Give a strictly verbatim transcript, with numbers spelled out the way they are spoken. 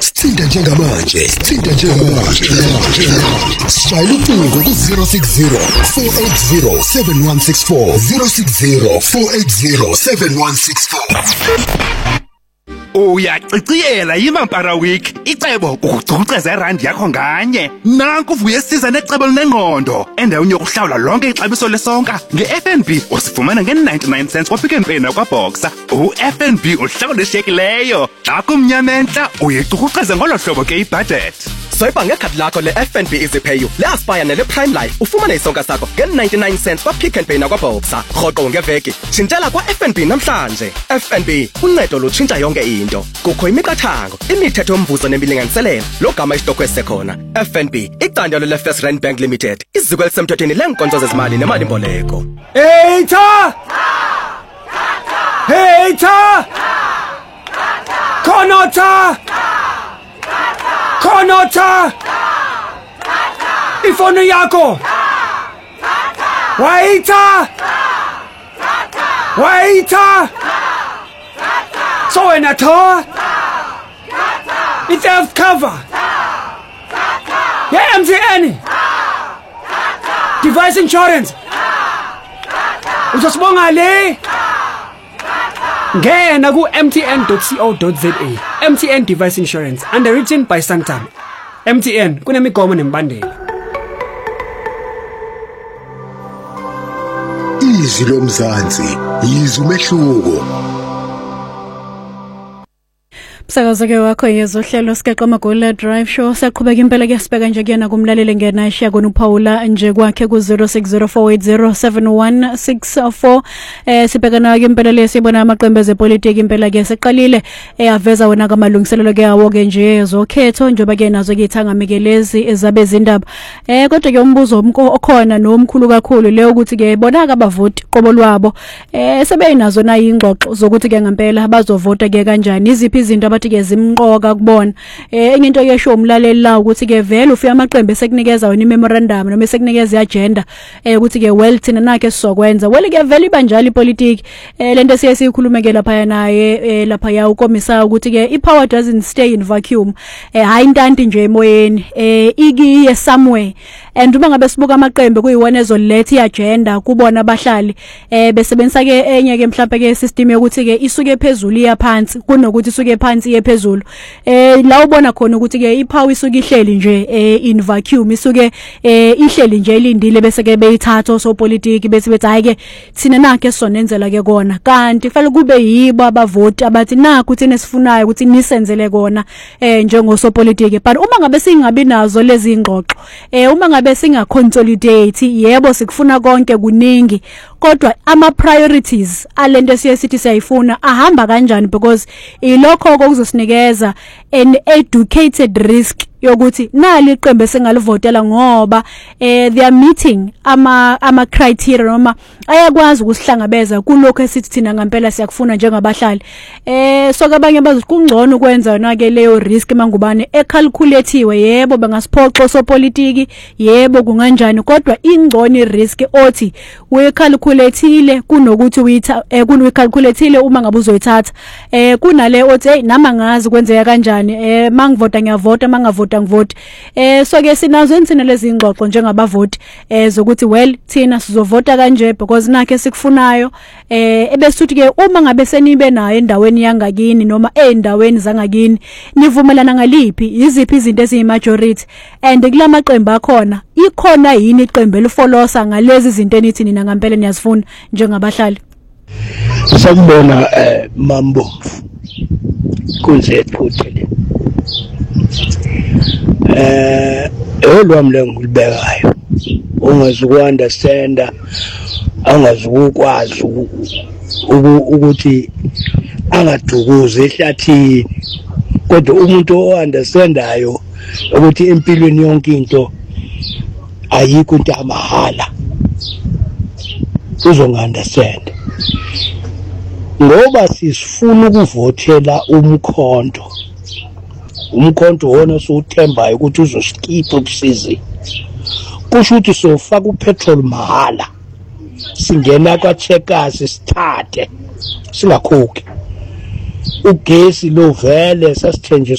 Sithinta njengamanje, sithinta njengamanje. Shayela ucingo ku zero six zero four eight zero seven one six four zero six zero four eight zero seven one six four. Uyaciciyela yiMampara Week icebo ukucuceza irandi yakho nganye. Nanku uvuye siza necebo lenengqondo endaweni yokuhlawula lonke ixabiso lesonka nge-F N B usifumana nge-ninety-nine cents kwa-Pick n Pay nakwa-Boxer. U-F N B uhlawula eshiyekileyo. Xa kumnyama entla uyicukuceza ngolo hlobo ke ibudget. Swipe ngekhadi lakho le-F N B EasyPay le-Aspire nele-Prime Life ufumane isonka sakho nge-ninety-nine cents kwa-Pick n Pay nakwa-Boxer. Rhoqo ngeveki tshintshela kwa-F N B namhlanje. F N B uncedo lutshintsha yonke into. Kukho imiqathango, imithetho yomvuzo nemilinganiselelo logama isitokwe sekhona. F N B icandelo le-First Rand Bank Limited iziko elisemthethweni leenkonzo zezimali nemali-mboleko. Hater! Hater! Konota! Konota! Ifoni yakho! Waiter! Waiter! So wena Thoa? I-theft cover! Yeah, M T N! Device insurance! Uzosibonga le! Ngena ku m t n dot co dot za. M T N Device Insurance, underwritten by Santam. M T N kunemigomo nembandela. Izwi lomzansi, izwi umehluko. Sakaza-ke wakho yezohlelo sikeqa amagoli drive show siyaqhubeka impela kuyasibeka nje kuyena kumlaleli ngena ishiya kona uPaula nje kwakhe ku zero six zero four eight zero seven one six four. eh sibheka nayo ke impela lesibona amaqembu ezepolitiki impela ke seqalile eyaveza wona kamalungiselelo ke yawo ke nje ezokhetho njengoba ke nazo ke ithangamekelezi ezabe zindaba. eh kodwa ke umbuzo okhona nomkhulu kakhulu leyo ukuthi ke bonaka abavoti qobo lwabo eh sebeyinazo na ingxoxo zokuthi ke ngempela bazovota ke kanjani, iziphi izinto abathi ke zimqoka kubona. eh enye into yesho umlaleli la ukuthi ke vele ufika amaqembu esekunikeza wona imemorandum noma esekunikeza iagenda eh ukuthi ke well thina nakhe sizokwenza well ke vele ibanjalo ipolitiki. eh lento siye sikhulumeke lapha naye lapha ya ukomisa ukuthi ke ipower doesn't stay in vacuum. eh hayi intanti nje emoyeni, eh ikiye somewhere. And uma ngabe sibuka amaqembu kuyiwona ezoletha iagenda kubona abahlali eh besebenzisa ke enye ke mhlawumbe ke system yokuthi ke isuke phezulu iya phansi kunokuthi isuke phansi iye phezulu. eh la ubona khona ukuthi ke ipower isuke ihleli nje eh in vacuum, isuke eh ihleli nje ilindile bese ke beyithatha so politiki bese bethi hayi ke thina nakhe sonenzela ke kona, kanti kufanele kube yibo abavoti abathi nakho thina sifunayo ukuthi nisenzele kona eh njengosopolitiki. But uma ngabe singabi nazo lezi ingxoxo eh uma ngabe singa consolidate, yebo sikufuna konke kuningi kodwa ama priorities alento siyesithi siyayifuna ahamba kanjani, because ilokho okuzosinikeza an educated risk yokuthi nali iqembu esengalivotela ngoba eh they are meeting ama ama criteria noma ayakwazi ukusihlangabeza kulokho esithi thina ngempela siyakufuna njengabahlali. eh so kabanye bazothi kungcono ukwenza yona ke leyo risk mangubane ecalculatiwe, yebo bengasiphoxo sopolitiki, yebo kunganjani kodwa ingcono i-risk othi uyicalculateile kunokuthi uyitha eh kunuyicalculateile uma ngabe uzoyithatha. eh kunale othi hey nama ngazi kwenzeka kanjani, eh mangivota ngiyavota mangavota ngivoti. eh so ke sinazo insina lezi ingxoxo njengabavoti eh zokuthi well thina sizovota kanje because nakhe sikufunayo. eh ebesithi ke uma ngabe senibe nayo endaweni yangakini noma endaweni zangakini nivumelana ngaliphi, iziphi izinto eziyimajority and kulamaqembu akhona ikhona yini iqembu elifolosa ngalezi zinto enithi nina ngempela niyazifuna njengabahlali. Sakubona eh Mambomvu kunze phuthele eh olwami lengulibekayo ungazuku-understanda angazukukwazi ukuthi angadukuze ehlathini, kodwa umuntu o-understandayo ukuthi empilweni yonke into ayikho into amahala uzonga-understand. Ngoba sisifuna ukuvotela umkhonto, umkhonto wona siwuthembayo ukuthi uzosikipha ubusizi, kusho ukuthi sofaka upetrol mahala, singena kwa-checkers sithathe singakhokhi ugesi lo vele sasithenjiswa